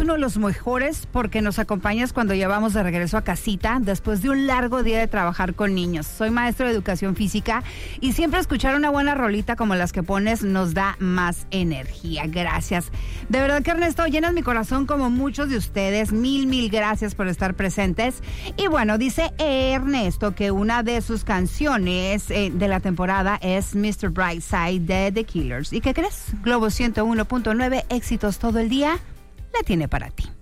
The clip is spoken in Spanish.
uno de los mejores porque nos acompañas cuando ya vamos de regreso a casita después de un largo día de trabajar con niños. Soy maestro de educación física y siempre escuchar una buena rolita como las que pones nos da más energía. Gracias. De verdad que, Ernesto, llenas mi corazón como muchos de ustedes. Mil gracias por estar presentes. Y bueno, dice Ernesto que una de sus canciones de la temporada es Mr. Brightside de The Killers. ¿Y qué crees? Globo 101.9, éxitos todo el día, la tiene para ti.